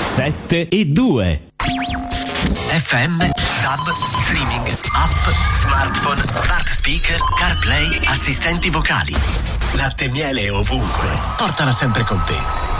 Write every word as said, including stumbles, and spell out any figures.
sette e due. F M, DAB, streaming, app, smartphone, smart speaker, CarPlay, assistenti vocali. Latte e miele ovunque. Portala sempre con te.